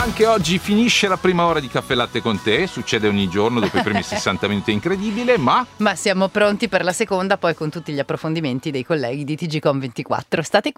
Anche oggi finisce la prima ora di Caffè Latte con te. Succede ogni giorno dopo i primi 60 minuti, è incredibile, ma siamo pronti per la seconda, poi con tutti gli approfondimenti dei colleghi di TGCOM24. State qui.